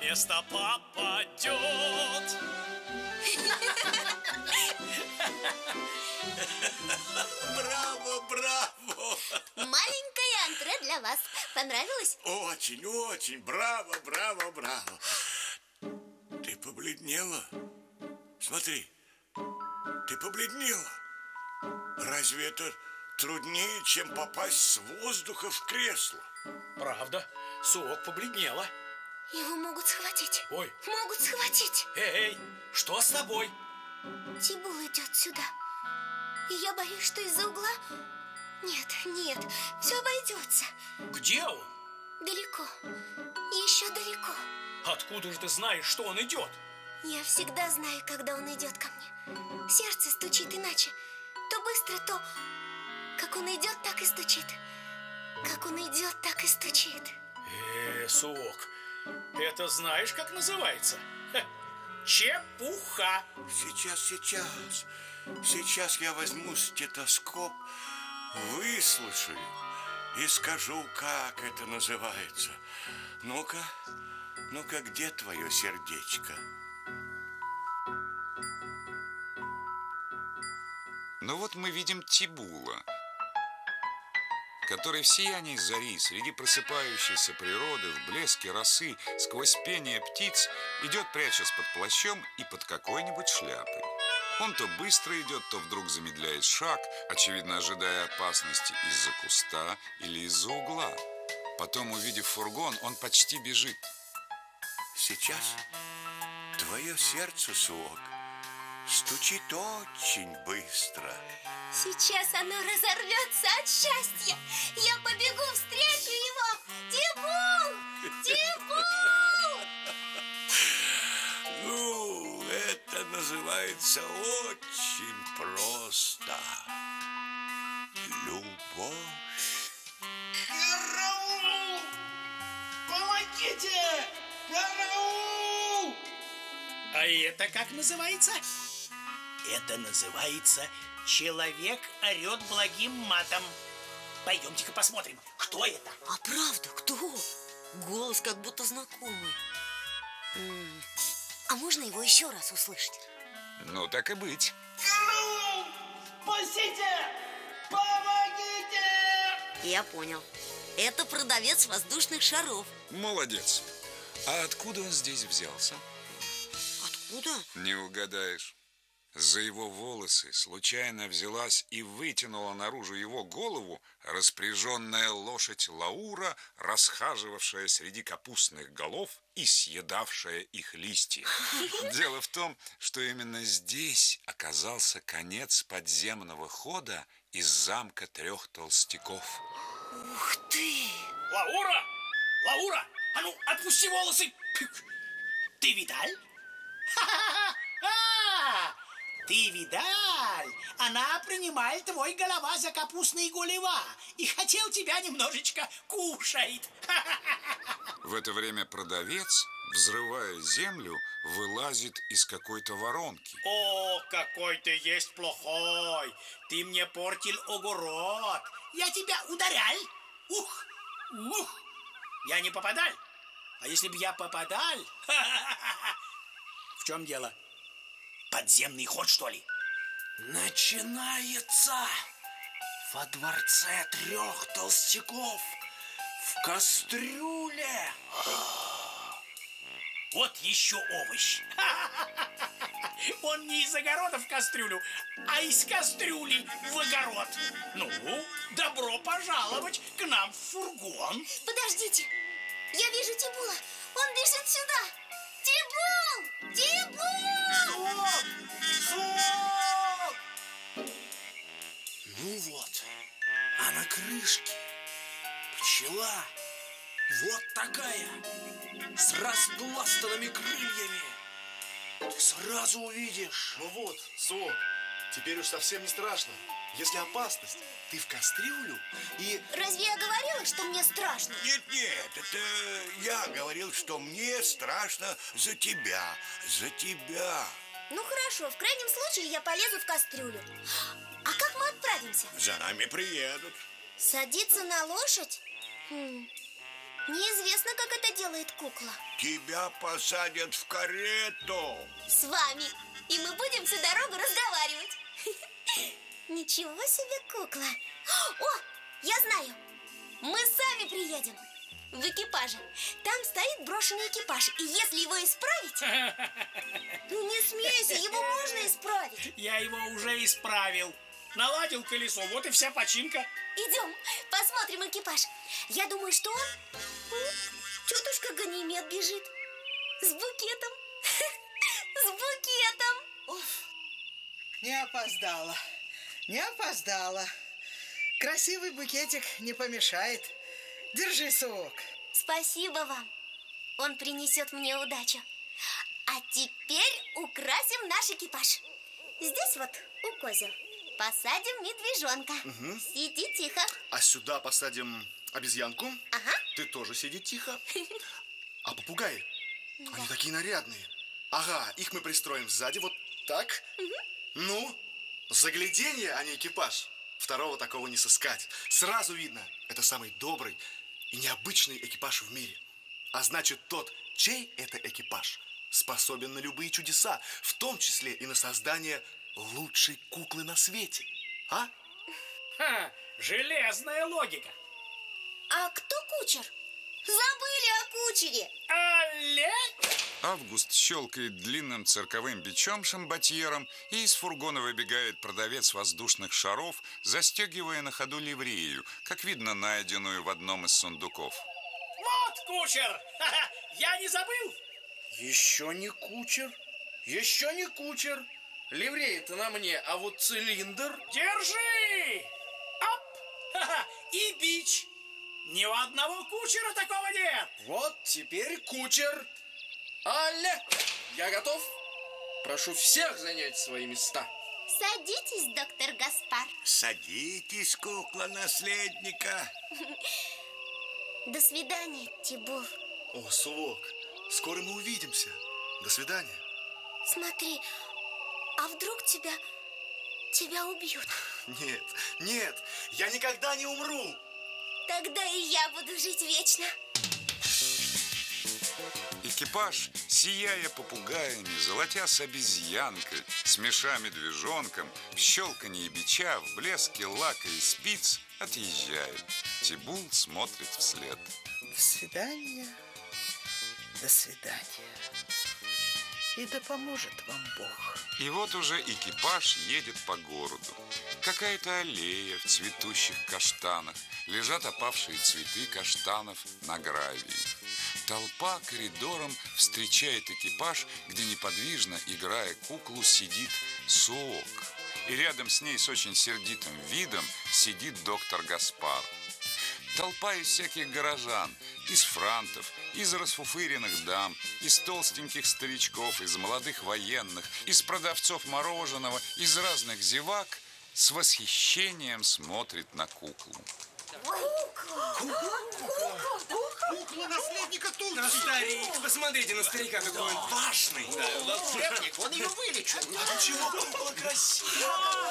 место попадет. Браво, браво! Маленькое антре для вас. Понравилось? Очень, очень. Браво, браво, браво. Ты побледнела? Смотри, ты побледнела. Разве это труднее, чем попасть с воздуха в кресло? Правда, Суок побледнела. Его могут схватить. Ой. Могут схватить. Эй, что с тобой? Тибул идет сюда. И я боюсь, что из-за угла... Нет, все обойдется. Где он? Далеко. Еще далеко. Откуда же ты знаешь, что он идет? Я всегда знаю, когда он идет ко мне. Сердце стучит иначе. То быстро, то... Как он идет, так и стучит. Как он идет, так и стучит. Суок, это знаешь, как называется? Чепуха. Сейчас я возьму стетоскоп, выслушаю и скажу, как это называется. Ну-ка, где твое сердечко? Ну вот мы видим Тибула, который в сиянии зари, среди просыпающейся природы, в блеске росы, сквозь пение птиц, идет, прячась под плащом и под какой-нибудь шляпой. Он то быстро идет, то вдруг замедляет шаг, очевидно ожидая опасности из-за куста или из-за угла. Потом, увидев фургон, он почти бежит. Сейчас твое сердце, Суок, стучит очень быстро. Сейчас оно разорвется от счастья. Я побегу, встречу его. Тибул! Тибул! Ну, это называется очень просто. Любовь. Караул! Помогите! Караул! А это как называется? Это называется «Человек орет благим матом». Пойдемте-ка посмотрим, кто это. А правда, кто? Голос как будто знакомый. А можно его еще раз услышать? Ну, так и быть. Караул! Спасите! Помогите! Я понял. Это продавец воздушных шаров. Молодец. А откуда он здесь взялся? Откуда? Не угадаешь. За его волосы случайно взялась и вытянула наружу его голову распряженная лошадь Лаура, расхаживавшая среди капустных голов и съедавшая их листья. Дело в том, что именно здесь оказался конец подземного хода из замка 3 толстяков. Ух ты! Лаура! Лаура! А ну, отпусти волосы! Ты видаль? Ты видаль? Она принимает твой голова за капустные голева и хотел тебя немножечко кушать. В это время продавец, взрывая землю, вылазит из какой-то воронки. О, какой ты есть плохой! Ты мне портил огород. Я тебя ударял. Ух, ух. Я не попадал. А если б я попадал? В чем дело? Подземный ход, что ли? Начинается во дворце 3 толстяков в кастрюле. Вот еще овощ. Он не из огорода в кастрюлю, а из кастрюли в огород. Ну, добро пожаловать к нам в фургон. Подождите, я вижу Тибула. Он бежит сюда. Тибул! Тибул! Стоп! Ну вот, а на крышке пчела вот такая, с распластанными крыльями. Ты сразу увидишь. Ну вот, Суок, теперь уж совсем не страшно. Если опасность, ты в кастрюлю и... Разве я говорила, что мне страшно? Нет, это я говорил, что мне страшно за тебя, Ну хорошо, в крайнем случае я полезу в кастрюлю. А как мы отправимся? За нами приедут. Садиться на лошадь? Неизвестно, как это делает кукла. Тебя посадят в карету. С вами. И мы будем всю дорогу разговаривать. Ничего себе кукла. О, я знаю. Мы сами приедем. В экипаже. Там стоит брошенный экипаж. И если его исправить... Ну не смейся, его можно исправить. Я его уже исправил. Наладил колесо, вот и вся починка. Идем, посмотрим экипаж. Я думаю, что он... Тетушка Ганимед бежит. С букетом. С букетом. Не опоздала. Не опоздала. Красивый букетик не помешает. Держи, Суок. Спасибо вам. Он принесет мне удачу. А теперь украсим наш экипаж. Здесь вот у козел посадим медвежонка. Сиди тихо. А сюда посадим обезьянку. Ага. Ты тоже сиди тихо. А попугаи? Они такие нарядные. Ага, их мы пристроим сзади вот так. Ну, загляденье, а не экипаж. Второго такого не сыскать. Сразу видно, это самый добрый и необычный экипаж в мире. А значит, тот, чей это экипаж, способен на любые чудеса, в том числе и на создание лучшей куклы на свете. А? Ха, железная логика. А кто кучер? Забыли о кучере. Алле? Август щелкает длинным цирковым бичом-шамбатьером, и из фургона выбегает продавец воздушных шаров, застегивая на ходу ливрею, как видно, найденную в одном из сундуков. Вот кучер! Ха-ха, я не забыл? Еще не кучер. Еще не кучер. Ливрея-то на мне, а вот цилиндр... Держи! Оп! Ха-ха, и бич. Ни у одного кучера такого нет. Вот теперь кучер. Алле, я готов. Прошу всех занять свои места. Садитесь, доктор Гаспар. Садитесь, кукла наследника. До свидания, Тибул. О, Суок, скоро мы увидимся. До свидания. Смотри, а вдруг тебя убьют? Нет, нет, я никогда не умру. Тогда и я буду жить вечно. Экипаж, сияя попугаями, золотясь обезьянкой, смеша медвежонком, в щелканье бича, в блеске лака и спиц, отъезжает. Тибул смотрит вслед. До свидания. До свидания. И да поможет вам Бог. И вот уже экипаж едет по городу. Какая-то аллея в цветущих каштанах. Лежат опавшие цветы каштанов на гравии. Толпа коридором встречает экипаж, где неподвижно, играя куклу, сидит Суок. И рядом с ней с очень сердитым видом сидит доктор Гаспар. Толпа из всяких горожан, из франтов, из расфуфыренных дам, из толстеньких старичков, из молодых военных, из продавцов мороженого, из разных зевак с восхищением смотрит на куклу. Кукла наследника тут. Да, старик, посмотрите на старика, какой он важный. Да, волшебник, он ее вылечил. А почему кукла красивая?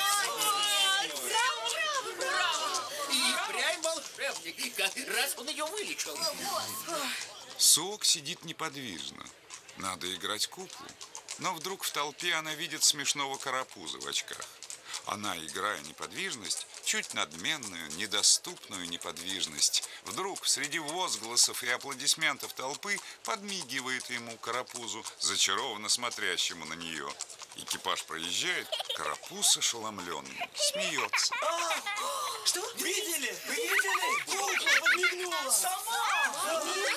И прям волшебник, раз он ее вылечил. Суок сидит неподвижно. Надо играть куклу. Но вдруг в толпе она видит смешного карапуза в очках. Она, играя неподвижность, чуть надменную, недоступную неподвижность, вдруг среди возгласов и аплодисментов толпы подмигивает ему, карапузу, зачарованно смотрящему на нее. Экипаж проезжает, карапуз ошеломленный, смеется. Что? Видели? Вы видели? Кукла подмигнула. Сама!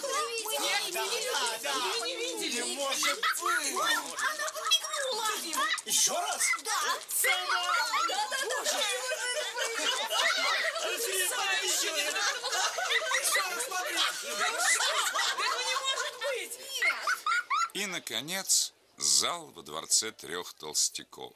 Мы не видели. Не может быть! Она подмигнула. Еще раз? Да. Сама. И, наконец, зал во дворце трех толстяков.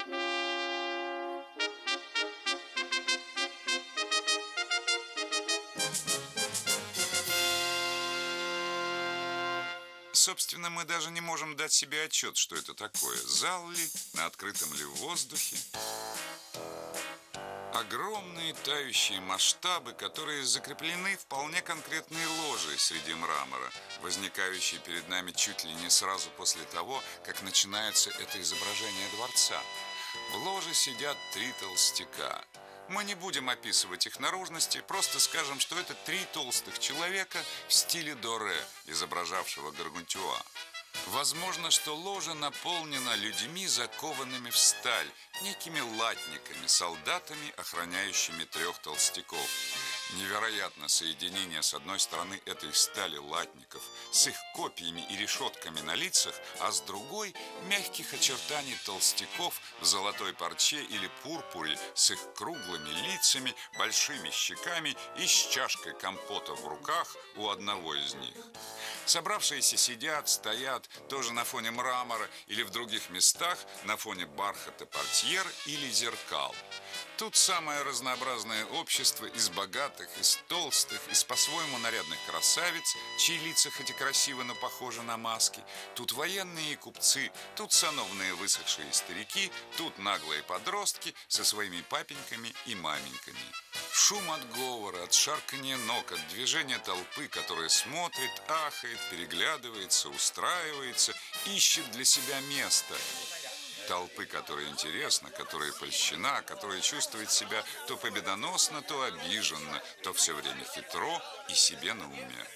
Собственно, мы даже не можем дать себе отчет, что это такое. Зал ли, на открытом ли воздухе. А огромные тающие масштабы, которые закреплены вполне конкретной ложей среди мрамора, возникающей перед нами чуть ли не сразу после того, как начинается это изображение дворца. В ложе сидят 3 толстяка. Мы не будем описывать их наружности, просто скажем, что это 3 толстых человека в стиле Доре, изображавшего Гаргантюа. Возможно, что ложа наполнена людьми, закованными в сталь, некими латниками, солдатами, охраняющими 3 толстяков. Невероятно соединение с одной стороны этой стали латников с их копьями и решетками на лицах, а с другой мягких очертаний толстяков в золотой парче или пурпуре с их круглыми лицами, большими щеками и с чашкой компота в руках у одного из них. Собравшиеся сидят, стоят тоже на фоне мрамора или в других местах на фоне бархата портьер или зеркал. Тут самое разнообразное общество из богатых, из толстых, из по-своему нарядных красавиц, чьи лица хоть и красивы, но похожи на маски. Тут военные и купцы, тут сановные высохшие старики, тут наглые подростки со своими папеньками и маменьками. Шум от говора, от шарканья ног, от движения толпы, которая смотрит, ахает, переглядывается, устраивается, ищет для себя место. Толпы, которой интересно, которая польщена, которая чувствует себя то победоносно, то обиженно, то все время хитро и себе на уме.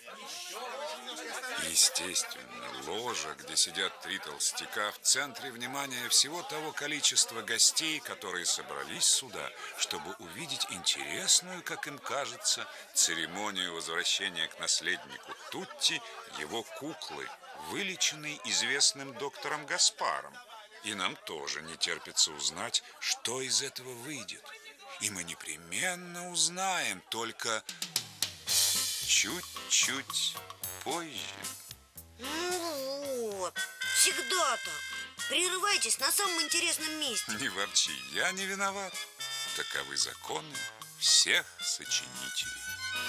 Естественно, ложа, где сидят 3 толстяка, в центре внимания всего того количества гостей, которые собрались сюда, чтобы увидеть интересную, как им кажется, церемонию возвращения к наследнику Тутти его куклы, вылеченной известным доктором Гаспаром. И нам тоже не терпится узнать, что из этого выйдет. И мы непременно узнаем, только чуть-чуть позже. Ну вот, всегда так. Прерывайтесь на самом интересном месте. Не ворчи, я не виноват. Таковы законы всех сочинителей.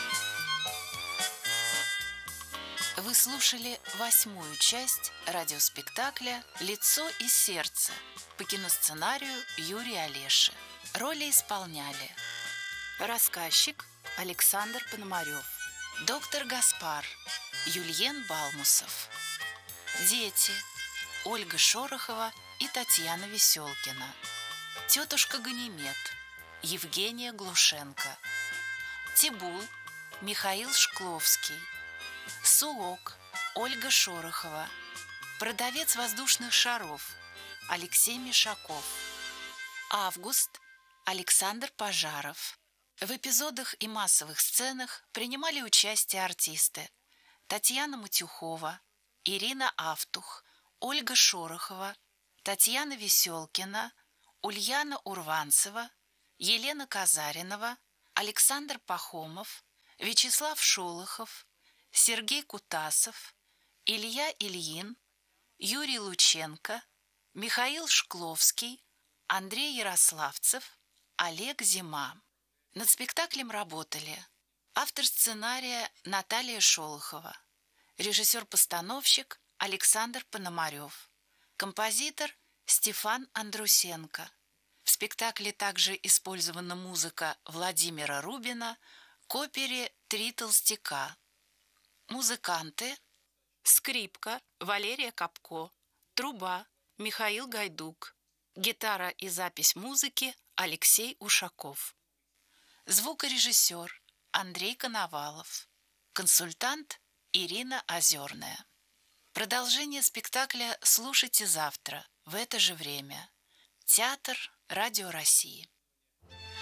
Вы слушали 8-ю часть радиоспектакля «Лицо и сердце» по киносценарию Юрия Олеши. Роли исполняли рассказчик Александр Пономарев, доктор Гаспар Юльен Балмусов, дети Ольга Шорохова и Татьяна Веселкина, тетушка Ганимед Евгения Глушенко, Тибул Михаил Шкловский, Суок Ольга Шорохова, продавец воздушных шаров Алексей Мишаков, Август Александр Пожаров. В эпизодах и массовых сценах принимали участие артисты Татьяна Матюхова, Ирина Автух, Ольга Шорохова, Татьяна Веселкина, Ульяна Урванцева, Елена Казаринова, Александр Пахомов, Вячеслав Шолохов, Сергей Кутасов, Илья Ильин, Юрий Лученко, Михаил Шкловский, Андрей Ярославцев, Олег Зима. Над спектаклем работали автор сценария Наталья Шолохова, режиссер-постановщик Александр Пономарев, композитор Стефан Андрусенко. В спектакле также использована музыка Владимира Рубина к опере «Три толстяка». Музыканты: скрипка Валерия Капко, труба Михаил Гайдук, гитара и запись музыки Алексей Ушаков, звукорежиссер Андрей Коновалов, консультант Ирина Озерная. Продолжение спектакля слушайте завтра в это же время. Театр Радио России.